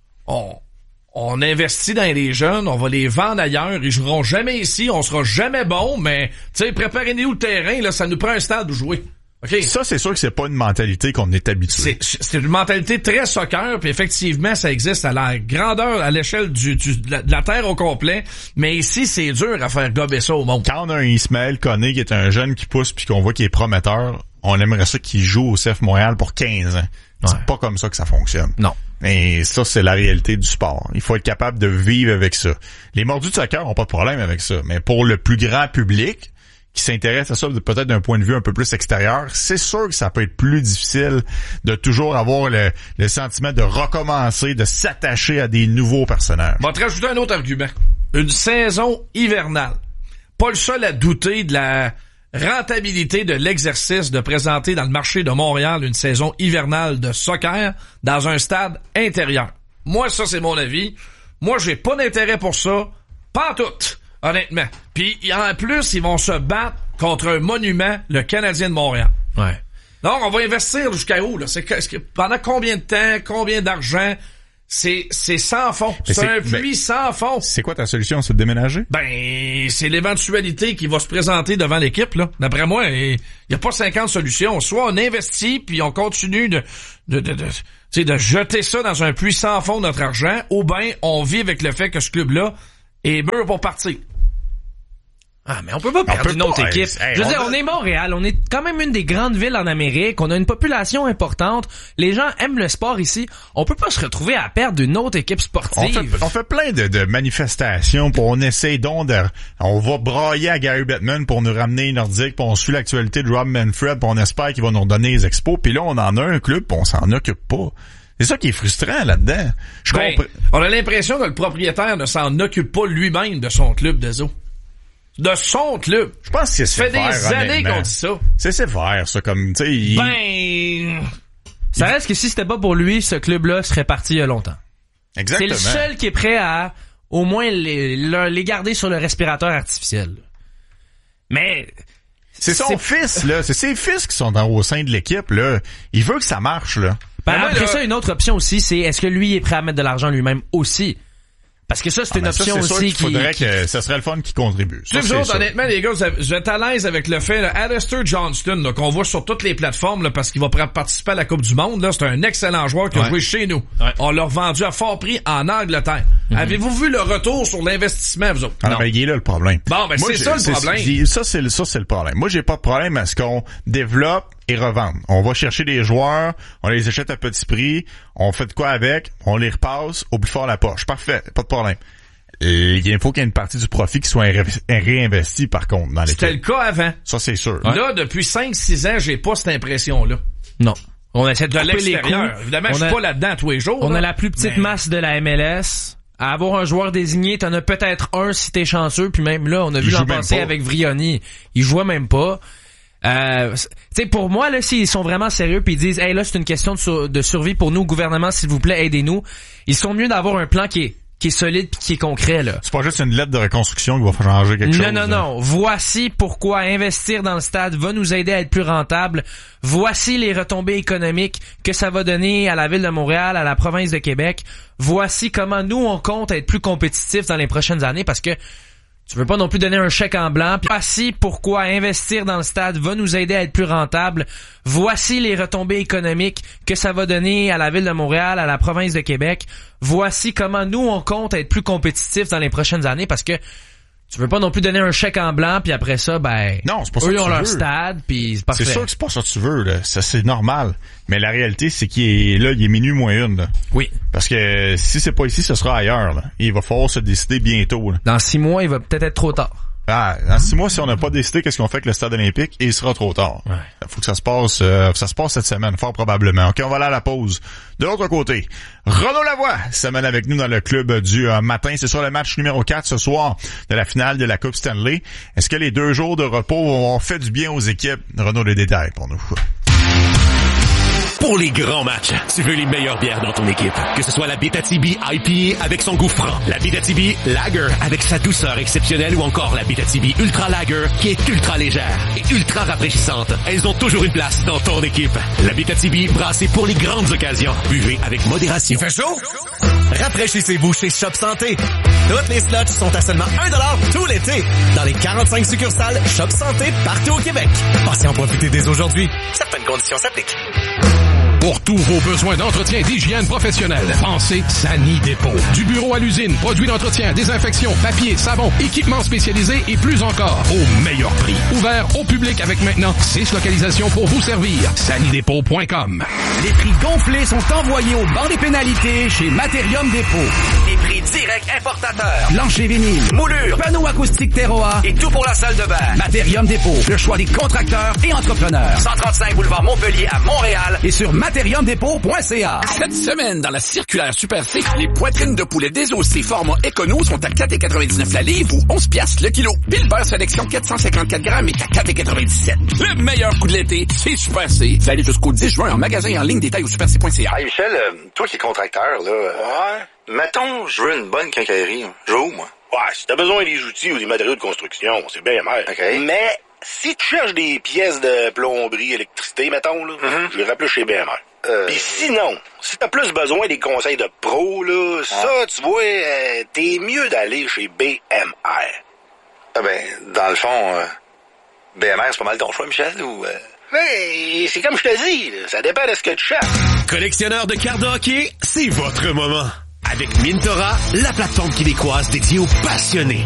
on investit dans les jeunes, on va les vendre ailleurs, ils joueront jamais ici, on sera jamais bon, mais, tu sais, préparez-nous le terrain, là, ça nous prend un stade où jouer. Okay. Ça, c'est sûr que c'est pas une mentalité qu'on est habitué. C'est une mentalité très soccer, puis effectivement, ça existe à la grandeur, à l'échelle de la terre au complet, mais ici, c'est dur à faire gober ça au monde. Quand on a un Ismaël Koné qui est un jeune qui pousse puis qu'on voit qu'il est prometteur, on aimerait ça qu'il joue au CF Montréal pour 15 ans. Ouais. C'est pas comme ça que ça fonctionne. Non. Et ça, c'est la réalité du sport. Il faut être capable de vivre avec ça. Les mordus de soccer ont pas de problème avec ça, mais pour le plus grand public qui s'intéresse à ça peut-être d'un point de vue un peu plus extérieur, c'est sûr que ça peut être plus difficile de toujours avoir le sentiment de recommencer, de s'attacher à des nouveaux personnages. On va te rajouter un autre argument. Une saison hivernale. Pas le seul à douter de la rentabilité de l'exercice de présenter dans le marché de Montréal une saison hivernale de soccer dans un stade intérieur. Moi, ça, c'est mon avis. Moi, j'ai pas d'intérêt pour ça. Pas en tout. Honnêtement. Puis, en plus, ils vont se battre contre un monument, le Canadien de Montréal. Ouais. Donc, on va investir jusqu'à où, là? Pendant combien de temps, combien d'argent? C'est sans fond. C'est un puits sans fond. C'est quoi ta solution? C'est de déménager? Ben, c'est l'éventualité qui va se présenter devant l'équipe, là. D'après moi, il y a pas 50 solutions. Soit on investit, puis on continue de jeter ça dans un puits sans fond, notre argent, ou ben, on vit avec le fait que ce club-là est mûr pour partir. Ah, mais on peut pas perdre une autre équipe. Je veux dire, on est Montréal, on est quand même une des grandes villes en Amérique, on a une population importante, les gens aiment le sport ici, on peut pas se retrouver à perdre une autre équipe sportive. On fait plein de manifestations, on essaye on va brailler à Gary Bettman pour nous ramener Nordique, puis on suit l'actualité de Rob Manfred, puis on espère qu'il va nous redonner les expos, puis là on en a un club, puis on s'en occupe pas. C'est ça qui est frustrant là-dedans. On a l'impression que le propriétaire ne s'en occupe pas lui-même de son club des eaux. De son club. Je pense que ça fait des années qu'on dit ça. C'est sévère, ça, comme, tu sais. Ça reste que si c'était pas pour lui, ce club-là serait parti il y a longtemps. Exactement. C'est le seul qui est prêt à, au moins, les garder sur le respirateur artificiel. Mais, c'est son fils, là. C'est ses fils qui sont au sein de l'équipe, là. Il veut que ça marche, là. Après ça, une autre option aussi, c'est est-ce que lui est prêt à mettre de l'argent lui-même aussi? Parce que ça, c'est une option c'est sûr aussi qu'il faudrait que ça serait le fun qui contribue. Ça, vous autres, honnêtement, les gars, vous êtes à l'aise avec le fait, là, Alistair Johnston, là, qu'on voit sur toutes les plateformes, là, parce qu'il va participer à la Coupe du Monde, là, c'est un excellent joueur qui a joué chez nous. Ouais. On l'a revendu à fort prix en Angleterre. Avez-vous vu le retour sur l'investissement, vous autres? Non, mais il est là le problème. Bon, ben, c'est ça le problème. Ça, c'est le problème. Moi, j'ai pas de problème à ce qu'on développe et revende. On va chercher des joueurs, on les achète à petit prix, on fait de quoi avec, on les repasse au plus fort la poche. Parfait, pas de problème. Il faut qu'il y ait une partie du profit qui soit réinvestie, par contre, dans l'équipe. C'était le cas avant. Ça, c'est sûr. Là, depuis 5-6 ans, j'ai pas cette impression-là. Non. On essaie de couper les coûts. Évidemment, je suis pas là-dedans tous les jours. On a la plus petite masse de la MLS. À avoir un joueur désigné, t'en as peut-être un si t'es chanceux, puis même là, on a vu l'an passé avec Vrioni. Il jouait même pas. Tu sais, pour moi, là, s'ils sont vraiment sérieux puis ils disent, hey, là, c'est une question de survie pour nous, gouvernement, s'il vous plaît, aidez-nous. Ils sont mieux d'avoir un plan qui est solide puis qui est concret, là. C'est pas juste une lettre de reconstruction qui va faire changer quelque chose. Non. Voici pourquoi investir dans le stade va nous aider à être plus rentable. Voici les retombées économiques que ça va donner à la Ville de Montréal, à la province de Québec. Voici comment nous, on compte être plus compétitifs dans les prochaines années parce que tu veux pas non plus donner un chèque en blanc. Puis voici pourquoi investir dans le stade va nous aider à être plus rentable. Voici les retombées économiques que ça va donner à la Ville de Montréal, à la province de Québec. Voici comment nous, on compte être plus compétitifs dans les prochaines années parce que tu veux pas non plus donner un chèque en blanc puis après ça, ben, non, c'est pas ça eux que ont tu leur veux. stade puis c'est parfait. C'est sûr que c'est pas ça que tu veux, là. Ça, c'est normal. Mais la réalité, c'est qu'il est minuit moins une, là. Oui. Parce que si c'est pas ici, ce sera ailleurs, là. Il va falloir se décider bientôt, là. Dans 6 mois, il va peut-être être trop tard. Ah, dans 6 mois, si on n'a pas décidé qu'est-ce qu'on fait avec le stade olympique, il sera trop tard. Ouais. Faut que ça se passe cette semaine, fort probablement. OK, on va aller à la pause. De l'autre côté, Renaud Lavoie s'amène avec nous dans le club du matin. C'est sur le match numéro 4 ce soir de la finale de la Coupe Stanley. Est-ce que les 2 jours de repos ont fait du bien aux équipes? Renaud, les détails pour nous. Pour les grands matchs, tu veux les meilleures bières dans ton équipe. Que ce soit la Abitibi IPA avec son goût franc, la Abitibi Lager avec sa douceur exceptionnelle ou encore la Abitibi Ultra Lager qui est ultra légère et ultra rafraîchissante. Elles ont toujours une place dans ton équipe. La Abitibi brassée pour les grandes occasions. Buvez avec modération. Il fait chaud? Rafraîchissez-vous chez Shop Santé. Toutes les slots sont à seulement 1$ tout l'été dans les 45 succursales Shop Santé partout au Québec. Passez en profiter dès aujourd'hui. Certaines conditions s'appliquent. Pour tous vos besoins d'entretien d'hygiène professionnelle, pensez Sani Dépôt. Du bureau à l'usine, produits d'entretien, désinfection, papier, savon, équipements spécialisés et plus encore, au meilleur prix. Ouvert au public avec maintenant 6 localisations pour vous servir. sanidépôt.com. Les prix gonflés sont envoyés au banc des pénalités chez Materium Dépôt. Des prix directs importateurs. Plancher vinyle, moulure, panneaux acoustiques Terroir et tout pour la salle de bain. Materium Dépôt, le choix des contracteurs et entrepreneurs. 135 boulevard Montpellier à Montréal et sur materiumdépôt.ca. Cette semaine, dans la circulaire Super C, les poitrines de poulet désossées format écono sont à 4,99 la livre ou 11 piastres le kilo. Pillebeur sélection 454 grammes est à 4,97. Le meilleur coup de l'été, c'est Super C. Ça allait jusqu'au 10 juin en magasin et en ligne, détail au superc.ca. Hey Michel, toi qui es contracteur, là. Ouais. Mettons, je veux une bonne quincaillerie. Je veux où, moi? Ouais, si t'as besoin des outils ou des matériaux de construction, c'est bien mal. OK. Mais si tu cherches des pièces de plomberie, électricité, mettons, là, je les rappelle chez BMR. Puis sinon, si t'as plus besoin des conseils de pro, là, ça, tu vois, t'es mieux d'aller chez BMR. Ah ben, dans le fond, BMR, c'est pas mal ton choix, Michel, ou... Mais c'est comme je te dis, là, ça dépend de ce que tu cherches. Collectionneur de cartes de hockey, c'est votre moment. Avec Mintora, la plateforme québécoise dédiée aux passionnés.